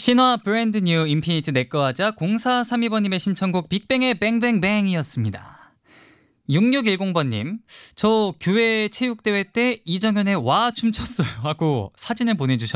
신화 브랜드 뉴 인피니트 내꺼 하자 0432번님의 신청곡 빅뱅의 뱅뱅뱅이었습니다. 6610번님, 저 교회 체육대회 때 이정현의 와 춤췄어요 하고 사진을 보내주셨는데